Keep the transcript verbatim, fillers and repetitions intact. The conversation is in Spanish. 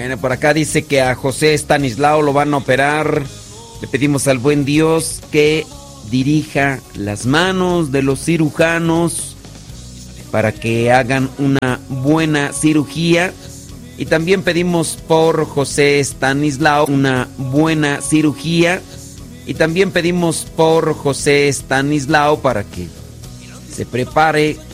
Bueno, por acá dice que a José Estanislao lo van a operar. Le pedimos al buen Dios que dirija las manos de los cirujanos para que hagan una buena cirugía. Y también pedimos por José Estanislao una buena cirugía. Y también pedimos por José Estanislao para que se prepare